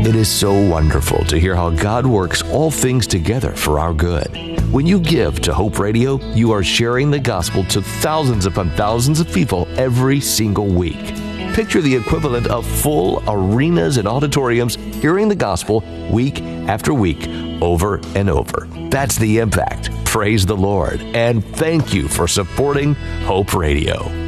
It is so wonderful to hear how God works all things together for our good. When you give to Hope Radio, you are sharing the gospel to thousands upon thousands of people every single week. Picture the equivalent of full arenas and auditoriums hearing the gospel week after week, over and over. That's the impact. Praise the Lord, and thank you for supporting Hope Radio.